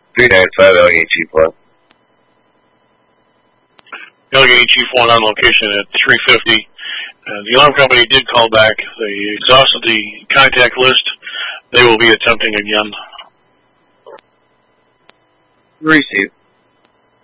395 Allegheny Chief 1. Allegheny Chief 1 on location at 350. The alarm company did call back. They exhausted the contact list. They will be attempting again. Receive.